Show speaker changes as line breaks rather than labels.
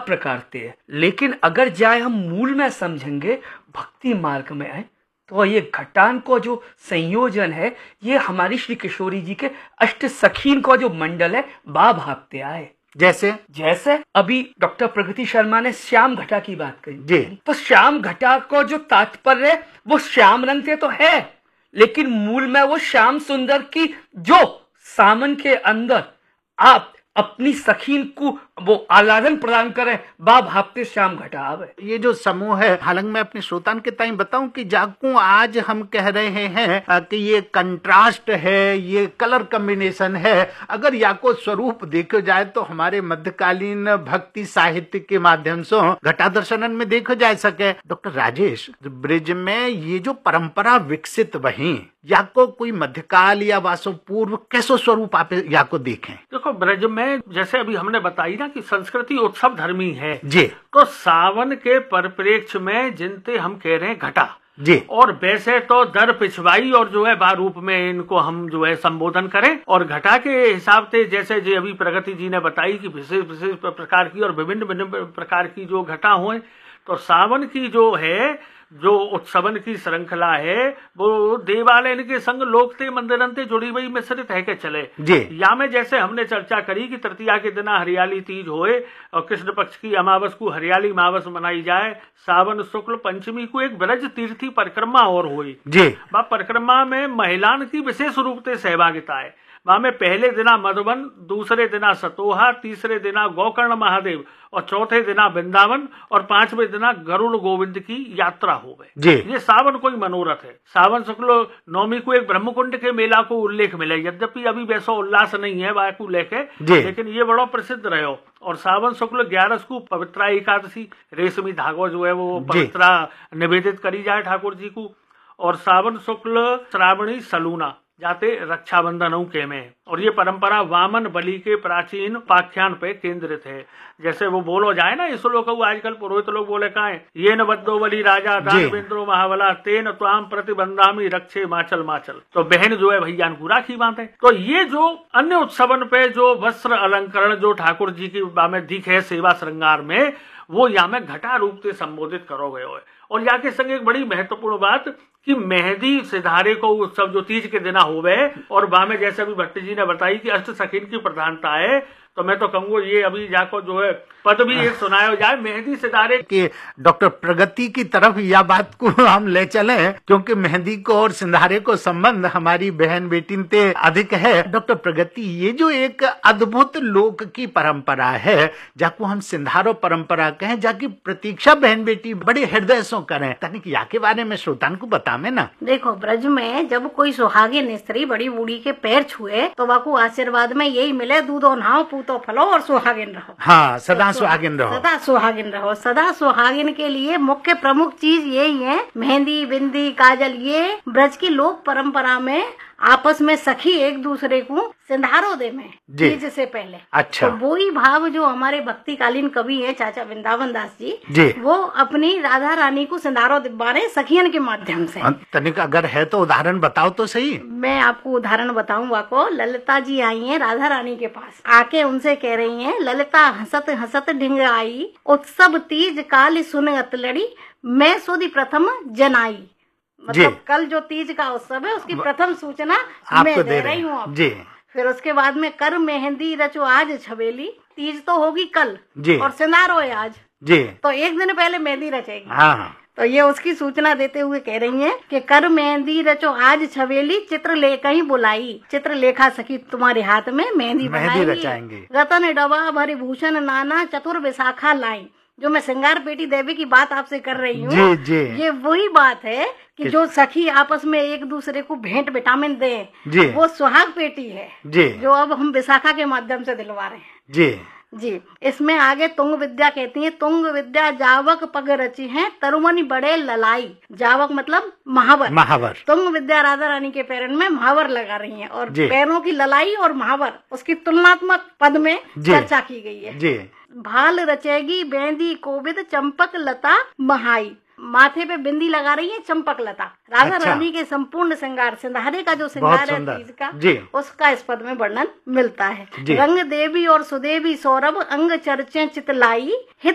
प्रकार से है। लेकिन अगर जाए हम मूल में समझेंगे, भक्ति मार्ग में आए, तो ये घटान को जो संयोजन है, ये हमारी श्री किशोरी जी के अष्ट सखीन को जो मंडल है बा भापते आए। जैसे अभी डॉक्टर प्रगति शर्मा ने श्याम घटा की बात कही जी, तो श्याम घटा को जो तात्पर्य है वो श्याम रंग से तो है, लेकिन मूल में वो श्याम सुंदर की जो सामन के अंदर आप अपनी सखीन को वो आलादन प्रदान करें, बा भापते श्याम घटा आवे।
ये जो समूह है, हालांकि मैं अपने श्रोतान के ताई बताऊं कि जाकू आज हम कह रहे हैं कि ये कंट्रास्ट है, ये कलर कॉम्बिनेशन है। अगर याको स्वरूप देखो जाए तो हमारे मध्यकालीन भक्ति साहित्य के माध्यम से घटा दर्शनन में देखो जा सके। डॉक्टर राजेश, ब्रिज में ये जो परंपरा विकसित वही याको कोई मध्यकाल या वासो पूर्व कैसो स्वरूप आप याको देखें?
देखो, ब्रज में जैसे अभी हमने बताई ना कि संस्कृति उत्सव धर्मी है
जी,
तो सावन के परिप्रेक्ष्य में जिनते हम कह रहे हैं घटा
जी, और
वैसे तो दर पिछवाई और जो है बारूप में इनको हम जो है संबोधन करें, और घटा के हिसाब से जैसे जी अभी प्रगति जी ने बताई कि विशेष विशेष प्रकार की और विभिन्न विभिन्न प्रकार की जो घटा हुए, तो सावन की जो है जो उत्सवन की श्रृंखला है वो देवालय के संग लोकते मंदिरन से जुड़ी हुई मिश्रित है के चले
जी।
या में जैसे हमने चर्चा करी कि तृतीया के दिन हरियाली तीज होए और कृष्ण पक्ष की अमावस को हरियाली मावस मनाई जाए, सावन शुक्ल पंचमी को एक ब्रज तीर्थी परिक्रमा और हुई
जी।
वह परिक्रमा में महिलान की विशेष रूप से सहभागिता है। वहां में पहले दिना मधुबन, दूसरे दिना सतोहा, तीसरे दिना गोकर्ण महादेव और चौथे दिना वृंदावन और पांचवें दिना गरुड़ गोविंद की यात्रा हो गए। ये सावन कोई मनोरथ है। सावन शुक्ल नवमी को एक ब्रह्मकुंड के मेला को उल्लेख मिले, यद्यपि अभी वैसा उल्लास नहीं है वह को लेके, लेकिन ये बड़ा प्रसिद्ध रहो। और सावन शुक्ल 11 को पवित्रा एकादशी, रेशमी धागो जो है वो पवित्रा निवेदित करी जाए ठाकुर जी को। और सावन शुक्ल श्रावणी सलूना जाते रक्षाबंधन के में, और ये परंपरा वामन बलि के प्राचीन उपाख्यान पे केंद्रित है। जैसे वो बोलो जाए ना इस लोग आजकल पुरोहित लोग बोले का है, ये न बद्दो बलि राजा दानवेंद्रो महाबला तेन त्वाम प्रतिबंधामी रक्षे माचल माचल, तो बहन जो है भैया को राखी बांधे। तो ये जो अन्य उत्सवन पे जो वस्त्र अलंकरण जो ठाकुर जी की में दिख है सेवा श्रृंगार में, वो यहाँ में घटा रूप से संबोधित करो गए हो। और यहाँ के संग एक बड़ी महत्वपूर्ण बात कि मेहंदी सिधारे को उत्सव जो तीज के दिन होवे, और वहां में जैसे अभी भट्ट जी ने बताई कि अष्ट सखीन की प्रधानता है, तो मैं तो कहूंगा ये अभी जाको जो है पद भी एक सुनाया जाए मेहंदी सितारे
के। डॉक्टर प्रगति की तरफ यह बात को हम ले चले, क्योंकि मेहंदी को और सिंधारे को संबंध हमारी बहन बेटी से अधिक है। डॉक्टर प्रगति, ये जो एक अद्भुत लोक की परंपरा है, जाको हम सिंधारो परंपरा कहें, जाकी प्रतीक्षा बहन बेटी बड़े हृदय से करें, तनिक या के बारे में श्रोतान को बतावे ना।
देखो, ब्रज में जब कोई सुहागिन स्त्री बड़ी बूढ़ी के पैर छुए तो वाकू आशीर्वाद में यही मिले, दूधो नहाओ पूतो फलो और सुहागिन रहो।
हाँ, सदा सुहागिन रहो,
सदा सुहागिन रहो। सदा सुहागिन के लिए मुख्य प्रमुख चीज यही है, मेहंदी, बिंदी, काजल। ये ब्रज की लोक परंपरा में आपस में सखी एक दूसरे को सिंधारो दे में तीज से पहले।
अच्छा।
तो वही भाव जो हमारे भक्तिकालीन कवि हैं चाचा वृंदावन दास जी, वो अपनी राधा रानी को सिंधारो दिवारे सखियन के माध्यम से।
तनिक अगर है तो उदाहरण बताओ तो सही।
मैं आपको उदाहरण बताऊंगा को। ललिता जी आई हैं राधा रानी के पास, आके उनसे कह रही हैं, ललिता हंसत हंसत ढिंग आई, उत्सव तीज काल सुन अतलड़ी, मैं सोदी प्रथम जनाई। मतलब कल जो तीज का उत्सव है उसकी प्रथम सूचना मैं दे रही हूँ आप। फिर उसके बाद में कर मेहंदी रचो आज छबेली, तीज तो होगी कल और सिंधारो है आज, तो एक दिन पहले मेहंदी रचेगी।
हाँ।
तो ये उसकी सूचना देते हुए कह रही हैं कि कर मेहंदी रचो आज छबेली, चित्र लेकर ही बुलाई, चित्र लेखा सखी तुम्हारे हाथ में मेहंदी
रचाएंगे।
रतन डबा भरी भूषण नाना चतुर विशाखा लाई। जो मैं श्रृंगार पेटी देवी की बात आपसे कर रही हूँ, ये वही बात है कि जो सखी आपस में एक दूसरे को भेंट विटामिन दे, वो सुहाग पेटी है जो अब हम विशाखा के माध्यम से दिलवा रहे हैं। जी। इसमें आगे तुंग विद्या कहती है, तुंग विद्या जावक पग रची है, तरुमनी बड़े ललाई। जावक मतलब महावर। तुंग विद्या राधा रानी के पैरन में महावर लगा रही है, और पैरों की ललाई और महावर उसकी तुलनात्मक पद में चर्चा की गई है। भाल रचेगी बेंदी कोविद चंपक लता महाई। माथे पे बिंदी लगा रही है चंपक लता। राधा रानी के संपूर्ण श्रृंगार, सिंधारे का जो श्रृंगार है तीज का, उसका इस पद में वर्णन मिलता है। रंग देवी और सुदेवी सौरभ अंग चर्चे चितलाई,